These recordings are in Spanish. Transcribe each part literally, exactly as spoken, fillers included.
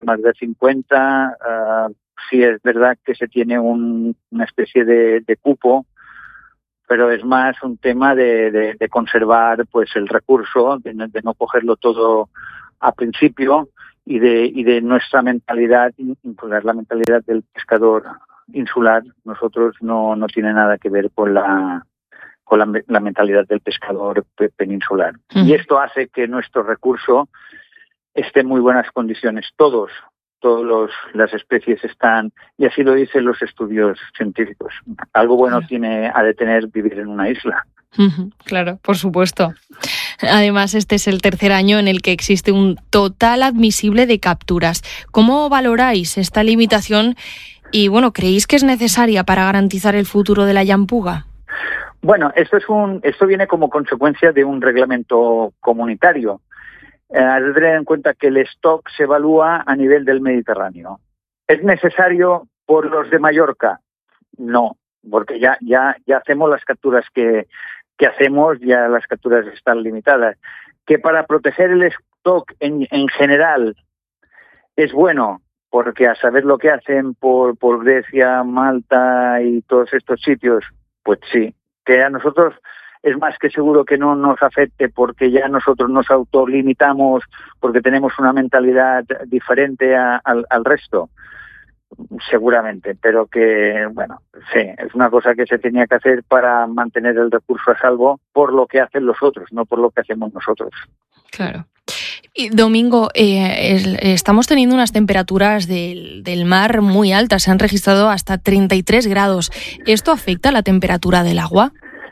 más de cincuenta. Uh, sí es verdad que se tiene un, una especie de, de cupo, pero es más un tema de, de, de conservar pues el recurso, de, de no cogerlo todo a principio y de, y de nuestra mentalidad, incluir la mentalidad del pescador insular. Nosotros no, no tiene nada que ver con la con la, la mentalidad del pescador peninsular. Uh-huh. Y esto hace que nuestro recurso esté en muy buenas condiciones. Todos, todos los, las especies están, y así lo dicen los estudios científicos. Algo bueno claro. tiene, ha de tener vivir en una isla. Uh-huh, claro, por supuesto. Además, este es el tercer año en el que existe un total admisible de capturas. ¿Cómo valoráis esta limitación? Y, bueno, ¿creéis que es necesaria para garantizar el futuro de la llampuga? Bueno, esto es un, esto viene como consecuencia de un reglamento comunitario. Eh, hay que tener en cuenta que el stock se evalúa a nivel del Mediterráneo. ¿Es necesario por los de Mallorca? No, porque ya, ya, ya hacemos las capturas que, que hacemos, ya las capturas están limitadas. Que para proteger el stock en, en general es bueno, porque a saber lo que hacen por, por Grecia, Malta y todos estos sitios, pues sí. Que a nosotros es más que seguro que no nos afecte porque ya nosotros nos autolimitamos porque tenemos una mentalidad diferente a, al, al resto, seguramente, pero que, bueno, sí, es una cosa que se tenía que hacer para mantener el recurso a salvo por lo que hacen los otros, no por lo que hacemos nosotros. Claro. Y Domingo, eh, es, estamos teniendo unas temperaturas del, del mar muy altas, se han registrado hasta treinta y tres grados. ¿Esto afecta a la temperatura del agua?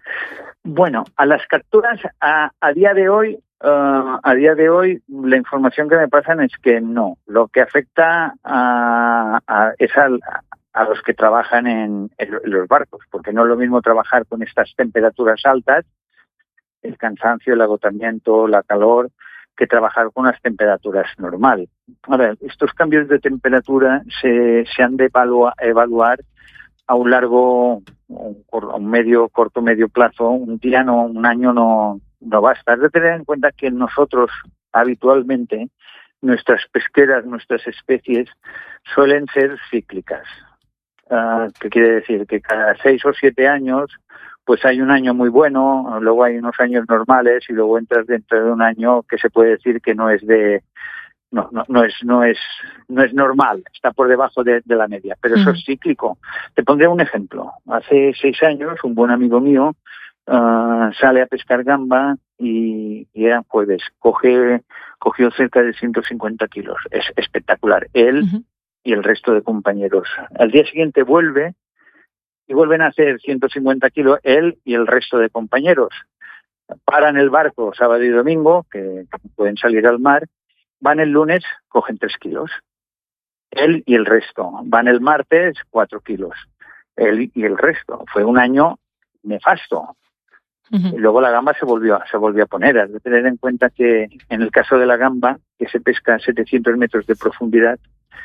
Bueno, a las capturas a, a día de hoy, uh, a día de hoy la información que me pasan es que no. Lo que afecta a, a, es al, a los que trabajan en, en los barcos, porque no es lo mismo trabajar con estas temperaturas altas, el cansancio, el agotamiento, la calor, que trabajar con las temperaturas normales. A ver, estos cambios de temperatura se, se han de evalua, evaluar a un largo, un, un medio, corto, medio plazo. Un día, no, un año no, no basta. Hay que tener en cuenta que nosotros, habitualmente, nuestras pesqueras, nuestras especies, suelen ser cíclicas. Uh, ¿Qué quiere decir? Que cada seis o siete años pues hay un año muy bueno, luego hay unos años normales y luego entras dentro de un año que se puede decir que no es de no no, no es no es no es normal, está por debajo de, de la media, pero eso es cíclico. Te pondré un ejemplo. Hace seis años un buen amigo mío uh, sale a pescar gamba y, y era jueves, coge cogió cerca de ciento cincuenta kilos, es espectacular, él uh-huh. y el resto de compañeros. Al día siguiente vuelve y vuelven a hacer ciento cincuenta kilos él y el resto de compañeros. Paran el barco sábado y domingo, que pueden salir al mar, van el lunes, cogen tres kilos. Él y el resto. Van el martes, cuatro kilos. Él y el resto. Fue un año nefasto. Uh-huh. Y luego la gamba se volvió, se volvió a poner. Hay que tener en cuenta que en el caso de la gamba, que se pesca a setecientos metros de profundidad,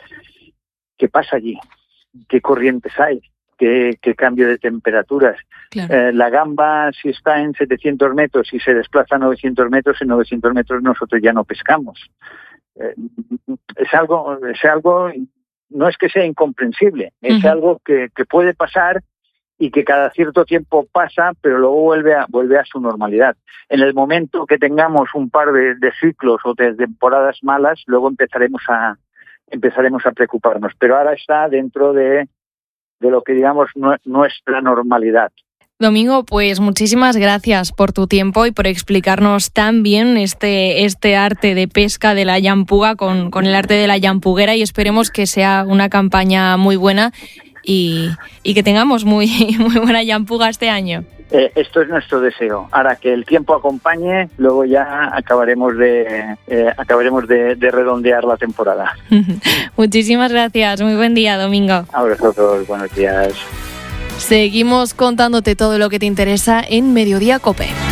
¿qué pasa allí? ¿Qué corrientes hay? ¿Qué, qué cambio de temperaturas? Claro. Eh, la gamba, si está en setecientos metros y se desplaza a novecientos metros, en novecientos metros nosotros ya no pescamos. Eh, es algo, es algo, no es que sea incomprensible, es uh-huh. algo que, que puede pasar y que cada cierto tiempo pasa, pero luego vuelve a, vuelve a su normalidad. En el momento que tengamos un par de, de ciclos o de temporadas malas, luego empezaremos a, empezaremos a preocuparnos. Pero ahora está dentro de de lo que digamos no, nuestra normalidad. Domingo, pues muchísimas gracias por tu tiempo y por explicarnos tan bien este, este arte de pesca de la llampuga con, con el arte de la llampuguera, y esperemos que sea una campaña muy buena y, y que tengamos muy, muy buena llampuga este año. Eh, esto es nuestro deseo. Ahora que el tiempo acompañe, luego ya acabaremos de eh, acabaremos de, de redondear la temporada. Muchísimas gracias. Muy buen día, Domingo. A vosotros, buenos días. Seguimos contándote todo lo que te interesa en Mediodía COPE.